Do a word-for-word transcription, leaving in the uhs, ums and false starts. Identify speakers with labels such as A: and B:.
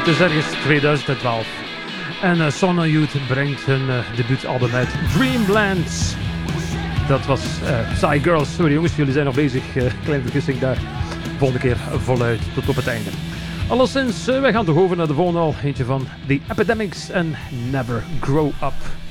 A: Het is ergens tweeduizend twaalf. En uh, Sona Youth brengt hun uh, debuutalbum uit, Dreamlands. Dat was uh, Psy Girls. Sorry jongens, jullie zijn nog bezig. Uh, kleine vergissing daar. Volgende keer voluit tot op het einde. Alleszins, uh, wij gaan toch over naar de volgende al. Eentje van The Epidemics en Never Grow Up.